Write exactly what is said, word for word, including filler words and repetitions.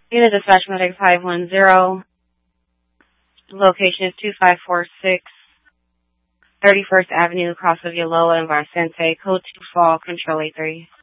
Unit Dispatch Medic five one zero. Location is two five four six thirty-first Avenue, across of Yaloa and Vicente. Code two fall, Control A three.